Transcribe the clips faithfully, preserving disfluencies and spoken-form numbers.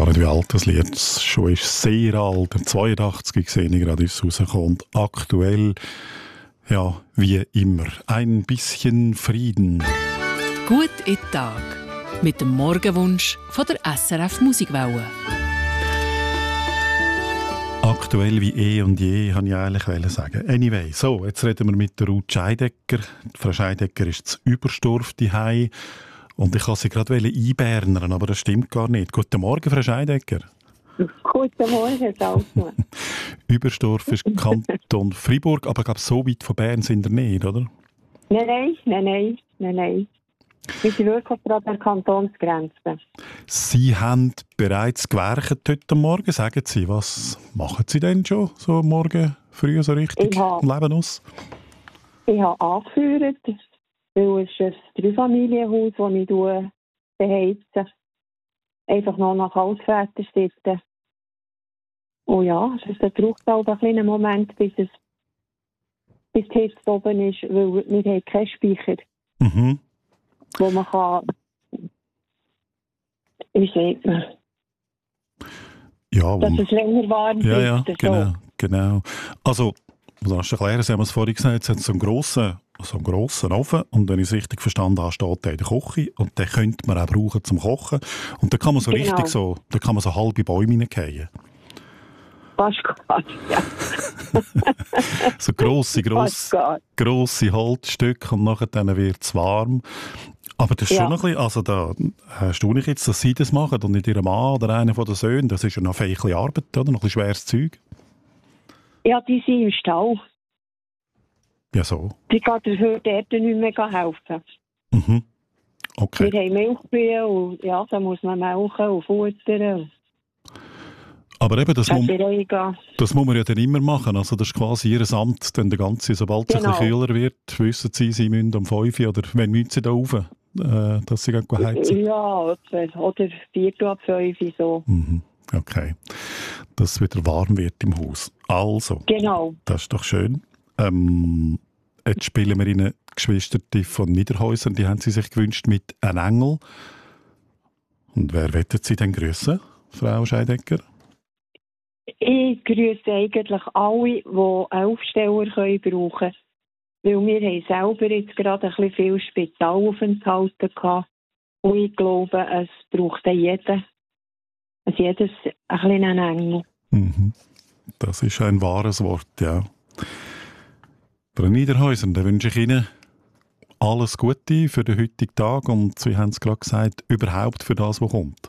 gar nicht, wie alt das Lied schon ist. Sehr alt. zweiundachtzig sehe ich gerade, ist es rauskommt. Aktuell, ja, wie immer. Ein bisschen Frieden. Gut in den Tag. Mit dem Morgenwunsch von der S R F Musikwelle. Aktuell wie eh und je, wollte ich eigentlich sagen. Anyway, so, jetzt reden wir mit der Ruth Scheidegger. Frau Scheidegger ist zu Überstorf daheim. Und ich wollte sie gerade einbernern, aber das stimmt gar nicht. Guten Morgen, Frau Scheidegger. Guten Morgen, Salzmann. Überstorf ist Kanton Freiburg, aber ich glaube, so weit von Bern sind wir nicht, oder? Nein, nein, nein, nein, nein, nein. Wir sind wirklich an der Kantonsgrenze. Sie haben bereits gewerkt heute Morgen. Sagen Sie, was machen Sie denn schon so am Morgen früh so richtig im Leben aus? Ich habe angeführt, weil es ist ein Dreifamilienhaus, das ich beheize. Einfach noch nach Altväter sitzen. Und ja, es braucht halt einen kleinen Moment, bis, es, bis die Hitze oben ist, weil wir haben keinen Speicher. Mhm. Wo man kann, wie sagt man, ja, dass es länger warm ja, ja, bleibt. genau, so. genau. Also, was hast du erklären? Sie haben es vorhin gesagt, es hat so einen grossen, so einen grossen Ofen und wenn ich es richtig verstanden habe, steht der in der Küche und den könnte man auch brauchen zum Kochen. Und da kann man so Genau. richtig so, da kann man so halbe Bäume hineingehen. Fast gar ja. So grosse, grosse, grosse Holzstücke und nachher dann wird es warm. Aber das ist Ja. schon ein bisschen, also da staune ich jetzt, dass Sie das machen und nicht Ihr Mann oder einer von den Söhnen. Das ist ja noch ein bisschen Arbeit, oder? Noch ein bisschen schweres Zeug. Ja, die sind im Stall. Ja, so. Die kann dafür dort nicht mehr helfen. Mhm. Okay. Wir haben Milchkühe und ja, da muss man melken und futtern. Aber eben, das, muss, Reinigen. das muss man ja dann immer machen. Also das ist quasi Ihr Amt, dann der ganze, sobald es Genau. ein bisschen kühler wird, wissen Sie, Sie müssen um fünf Uhr oder wenn müssen Sie da rauf, äh, dass Sie gehen heizen. Ja, etwa. Oder vier ab fünf so. Mhm. Okay. Dass es wieder warm wird im Haus. Also, Genau. das ist doch schön. Ähm, jetzt spielen wir Ihnen die Geschwister von Niederhäusern, die haben Sie sich gewünscht mit «Ein Engel». Und wer wettet Sie denn grüßen, Frau Scheidegger? Ich grüße eigentlich alle, die einen Aufsteller können brauchen können. Weil wir haben selber jetzt gerade ein bisschen viel Spitalaufenthalte gehabt. Und ich glaube, es braucht jeder, also jedes ein kleinen Engel. Mhm. Das ist ein wahres Wort, ja. Frau Niederhäuser, dann wünsche ich Ihnen alles Gute für den heutigen Tag und Sie haben es gerade gesagt, überhaupt für das, was kommt.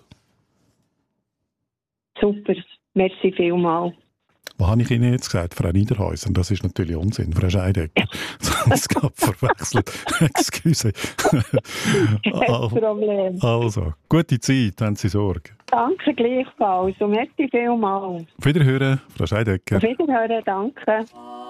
Super, merci vielmals. Was habe ich Ihnen jetzt gesagt, Frau Niederhäuser? Das ist natürlich Unsinn, Frau Scheidegger. Das gab verwechselt. Excuse. Kein Problem. Also, gute Zeit, haben Sie Sorge. Danke gleichfalls und merci vielmals. Auf Wiederhören, Frau Scheidegger. Auf Wiederhören, danke.